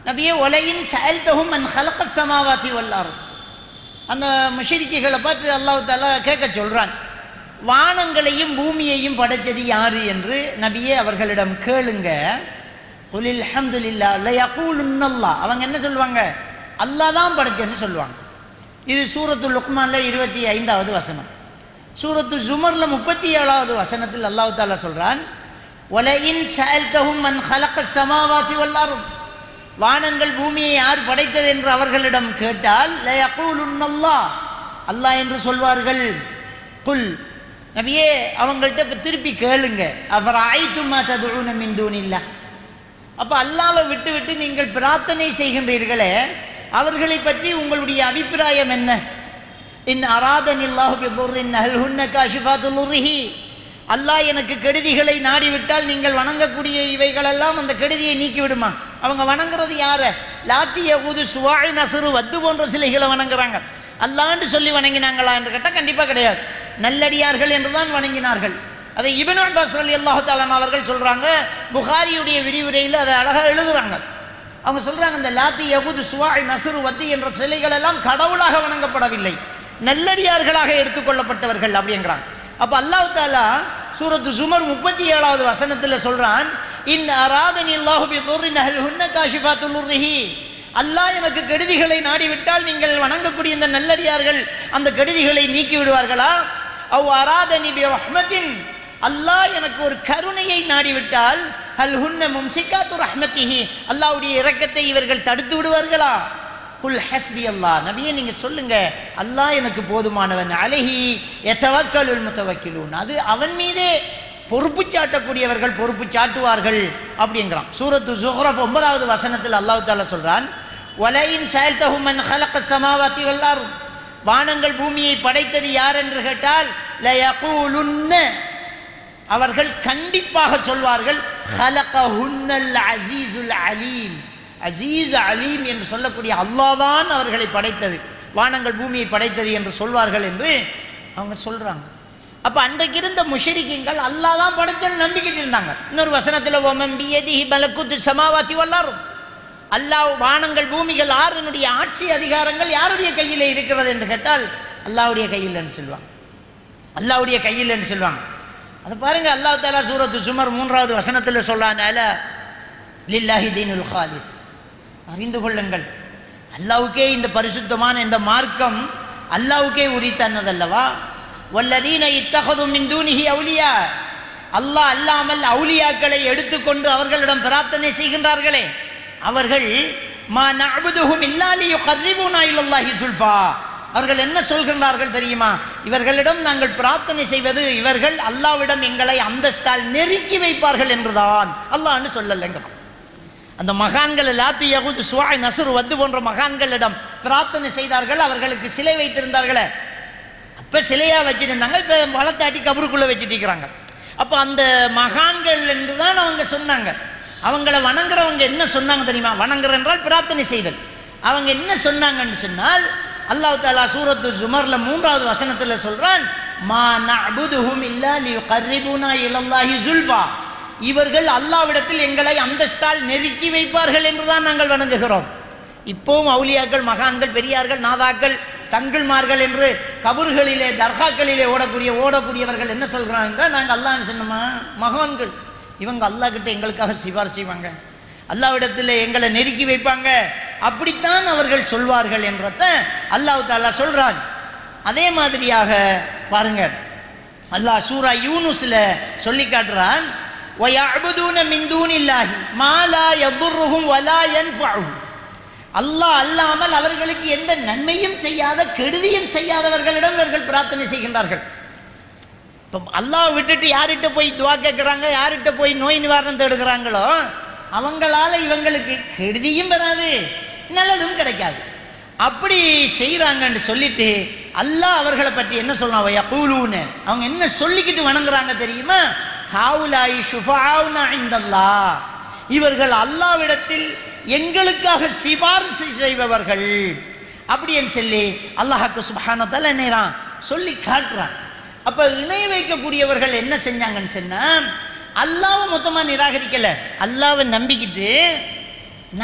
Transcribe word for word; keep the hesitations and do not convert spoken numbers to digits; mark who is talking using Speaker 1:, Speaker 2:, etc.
Speaker 1: நபியே ஒலையின் சஅல்தஹும் மன் ஹலகஸ் ஸமாவாதி வல் அர்த், அந்த முஷ்ரிக்குகளை பார்த்து அல்லாஹ் தஆலா கேட்க சொல்றான், வானங்களையும் பூமியையும் படைச்சது யாரு என்று நபியே அவர்களிடம் கேளுங்க. குலில் ஹம்துலில்லாஹ் லயகூலுன்னல்லாஹ், அவங்க என்ன சொல்லுவாங்க, அல்லாஹ் தான் படைச்சன்னு சொல்லுவாங்க. இது சூரத்து லுக்மான்ல இருபத்தி ஐந்தாவது வசனம். சூரத்து ஜுமர்ல முப்பத்தி ஏழாவது வசனத்தில் அல்லாஹ் தஆலா சொல்றான், ஒலையின் சஅல்தஹும் மன் ஹலகஸ் ஸமாவாதி வல் அர்த், வானங்கள் பூமியை யார் படைத்தது என்று அவர்களிடம் கேட்டால் லயகூலுன்னல்லாஹ், அல்லாஹ் என்று சொல்வார்கள். குல், நபியே அவங்கள்ட்ட திருப்பி கேளுங்க, அஃபரஅய்தும் மா ததுஊன மின் தூனில்லாஹ், அப்போ அல்லாஹ்வை விட்டு விட்டு நீங்கள் பிரார்த்தனை செய்கின்றீர்களே, அவர்களை பற்றி உங்களுடைய அபிப்பிராயம் என்ன? இன் அராதனில்லாஹு பிதுர்ரின் ஹல் ஹுன்ன காஷிஃபாத்து லுர்ரிஹி, அல்லாஹ் எனக்கு கெடுதிகளை நாடிவிட்டால் நீங்கள் வணங்கக்கூடிய இவைகளெல்லாம் அந்த கெடுதியை நீக்கி விடுமா? அவங்க வணங்குறது யார? லாத்தி யகூது சுவாய் நசுரு வத்து போன்ற சிலைகளை வணங்குறாங்க. அல்லாஹ்ன்னு சொல்லி வணங்கினாங்களா என்று கேட்டால் கண்டிப்பாக கிடையாது. நல்லடியார்கள் என்றுதான் வணங்கினார்கள். அதை இப்னு அப்பாஸ் ரலியல்லாஹு தஆலா அவர்கள் சொல்றாங்க, புகாரியுடைய விரிவுரையில் அதை அழகாக எழுதுறாங்க. அவங்க சொல்றாங்க, இந்த லாத்தி யகூது சுவாய் நசுரு வத்து என்ற சிலைகள் எல்லாம் கடவுளாக வணங்கப்படவில்லை, நல்லடியார்களாக எடுத்துக்கொள்ளப்பட்டவர்கள் அப்படிங்கிறாங்க. அப்போ அல்லாஹ் தஆலா சூரத்து ஜுமர் முப்பத்தி ஏழாவது வசனத்தில் சொல்றான், இன் அராதனில்லாஹு பிதுர்ரின் ஹல் ஹுன்ன காஷிஃபாத்து லுர்ரிஹி, அல்லாஹ் எனக்கு கெடுதிகளை நாடிவிட்டால் நீங்கள் வணங்கக்கூடிய இந்த நல்லடியார்கள் அந்த கெடுதிகளை நீக்கி விடுவார்களா? அவ் அராதனி பி ரஹ்மத்தின், அல்லாஹ் எனக்கு ஒரு கருணையை நாடிவிட்டால் ஹல் ஹுன்ன மும்சிகாத்து ரஹ்மத்திஹி, அல்லாஹ்வுடைய இரக்கத்தை இவர்கள் தடுத்து விடுவார்களா? குல் ஹஸ்பி அல்லாஹ், நபியே நீங்க சொல்லுங்க, அல்லாஹ் எனக்கு போதுமானவன், அலைஹி யதவக்கலுல் முத்தவக்கிலூன், அது அவன் மீதே பொறுப்பு சாட்டக்கூடியவர்கள் பொறுப்பு சாட்டுவார்கள் அப்படிங்கிறான். சூரத்து ஸுஹ்ரஃப் ஒன்பதாவது வசனத்தில் அல்லாஹ் தஆலா சொல்றான், வலையின் சஅல்தஹும் மன் ஹலகஸ் ஸமாவாதி வல் அர்த், வானங்கள் பூமியை படைத்தது யார் என்று கேட்டால் லயகூலுன்ன, அவர்கள் கண்டிப்பாக சொல்வார்கள், ஹலகஹுன்னல் அஸீஸுல் அலீம், அஸீஸ் அலீம் என்று சொல்லக்கூடிய அல்லாஹ் தான் அவர்களை படைத்தது, வானங்கள் பூமியை படைத்தது என்று சொல்வார்கள் என்று அவங்க சொல்றாங்க. அப்ப அன்றைக்கு இருந்த முஷ்ரிக்கீன்கள் அல்லாஹ் தான் படைச்சன்னு நம்பிக்கிட்டு இருந்தாங்க. இன்னொரு வசனத்தில் வமன் பியதிஹி மலக்குத்து ஸமாவாதி வல் அர்த், அல்லாஹ் வானங்கள் பூமிகள் ஆறுனுடைய ஆட்சி அதிகாரங்கள் யாருடைய கையில் இருக்கிறது என்று கேட்டால் அல்லாஹ்வுடைய கையில் என்று சொல்லுவாங்க, அல்லாஹ்வுடைய கையில் என்று சொல்லுவாங்க. அது பாருங்க, அல்லாஹ் தஆலா சூரத்து ஜுமர் மூன்றாவது வசனத்தில் சொல்றான், அல லில்லாஹி தீனுல் காலிஸ், அறிந்து கொள்ளுங்கள் அல்லாஹ்வுக்கே இந்த பரிசுத்தமான இந்த மார்க்கம் அல்லாஹ்வுக்கே உரித்தானதல்லவா. வல்லதீன இத்தஹது மின் தூனிஹி அவுலியா, அல்லாஹ் அல்லாமல் அவுலியாக்களை எடுத்துக்கொண்டு அவர்களிடம் பிரார்த்தனை செய்கின்றார்களே, அவர்கள் மா நஅபுதுஹும் இல்லா லியுகர்ரிபூனா இலல்லாஹி ஸுல்ஃபா, அவர்கள் என்ன சொல்கின்றார்கள் தெரியுமா? இவர்களிடம் நாங்கள் பிரார்த்தனை செய்வது இவர்கள் அல்லாஹ்விடம் எங்களை அந்தஸ்தால் நெருக்கி வைப்பார்கள் என்றுதான், அல்லாஹ்னு சொல்லலைங்கிறான். அந்த மகான்கள் லாத்தி யகூத் சுவாய் நசுர் வத்து போன்ற மகான்களிடம் பிரார்த்தனை செய்தார்கள், அவர்களுக்கு சிலை வைத்திருந்தார்களே, அப்போ சிலையா வச்சுருந்தாங்க, இப்போ வளர்த்தாட்டி கபருக்குள்ளே வச்சுட்டு இருக்கிறாங்க. அப்போ அந்த மகான்கள் என்று தான் அவங்க சொன்னாங்க. அவங்கள வணங்குறவங்க என்ன சொன்னாங்க தெரியுமா? வணங்குற என்றால் பிரார்த்தனை செய்தல். அவங்க என்ன சொன்னாங்கன்னு சொன்னால், அல்லாஹ் தஆலா சூரத்து ஜுமர்ல மூன்றாவது வசனத்தில் சொல்றான், மா நஅபுதுஹும் இல்லா லியுகர்ரிபூனா இலல்லாஹி ஸுல்ஃபா, இவர்கள் அல்லாஹ்விடத்தில் எங்களை அந்தஸ்தால் நெருக்கி வைப்பார்கள் என்றுதான் நாங்கள் வணங்குகிறோம். இப்போவும் அவுலியாக்கள், மகான்கள், பெரியார்கள், நாதாக்கள், தங்கள்மார்கள் என்று கபர்களிலே தர்காக்களிலே ஓடக்கூடிய ஓடக்கூடியவர்கள் என்ன சொல்கிறாங்க என்றால், நாங்கள் அல்லாஹ்னு சொன்னோமா, மகான்கள் இவங்க அல்லாஹ் கிட்ட எங்களுக்காக சிபாரிசு செய்வாங்க, அல்லாஹ்விடத்தில் எங்களை நெருக்கி வைப்பாங்க, அப்படித்தான் அவர்கள் சொல்வார்கள் என்றத அல்லாஹ் தஆலா சொல்றான். அதே மாதிரியாக பாருங்க, அல்லாஹ் சூரா யூனுஸ்ல சொல்லி காட்டுறான், வயஅபுதூன மின் தூனில்லாஹி மா லா யதுர்ருஹும் வலா யன்ஃபஉஹும், அல்லாஹ் அல்லாமல் அவர்களுக்கு எந்த நன்மையும் செய்யாத கெடுதியும் செய்யாதவர்களிடம் இவர்கள் பிரார்த்தனை செய்கின்றார்கள். இப்போ அல்லாஹ் விட்டுட்டு யார்கிட்ட போய் துவா கேட்குறாங்க, யார்கிட்ட போய் நோய் நிவாரணம் தேடுகிறாங்களோ அவங்களால இவங்களுக்கு கெடுதியும் வராது, நல்லதும் கிடைக்காது. அப்படி செய்கிறாங்கன்னு சொல்லிட்டு அல்லாஹ் அவர்களை பற்றி என்ன சொல்றான், யகூலூன, அவங்க என்ன சொல்லிக்கிட்டு வணங்குறாங்க தெரியுமா? ஹாவுலாயி ஷுஃபஆஉனா இன்தல்லாஹ், இவர்கள் அல்லாஹ்விடத்தில் எங்களுக்காக சிபாரிசு செய்பவர்கள் அப்படின்னு சொல்லி அல்லாஹ்க்கு சுப்ஹானஹு வ தஆலா என்னறான் சொல்லி காட்டுறான். அப்ப இணை வைக்கக்கூடியவர்கள் என்ன செஞ்சாங்கன்னு சொன்னா, அல்லாஹ்வை மொத்தமா நிராகரிக்கல, அல்லாஹ்வை நம்பிக்கிட்டு